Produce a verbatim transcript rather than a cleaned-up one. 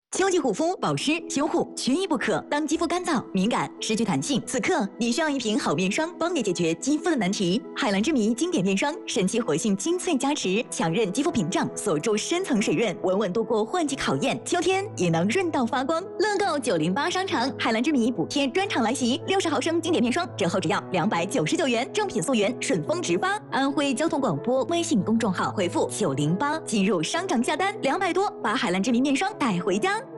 秋季护肤、保湿、修护缺一不可。当肌肤干燥、敏感、失去弹性，此刻你需要一瓶好面霜，帮你解决肌肤的难题。海蓝之谜经典面霜，神奇活性精粹加持，强韧肌肤屏障，锁住深层水润，稳稳度过换季考验。秋天也能润到发光。乐购九零八商场海蓝之谜补贴专场来袭，六十毫升经典面霜折后只要两百九十九元，正品溯源，顺丰直发。安徽交通广播微信公众号回复九零八进入商场下单，两百多把海蓝之谜面霜带回家。